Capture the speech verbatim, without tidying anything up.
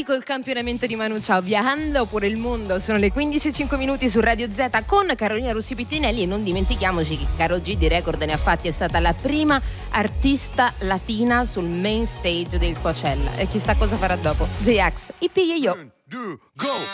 col campionamento di Manu Chao, viagando pure il mondo. Sono le quindici e cinque minuti su Radio Z con Carolina Rossi Pittinelli e non dimentichiamoci che Karol G di record ne ha fatti, è stata la prima artista latina sul main stage del Coachella e chissà cosa farà dopo. J-Ax, I P e io. One, two, go!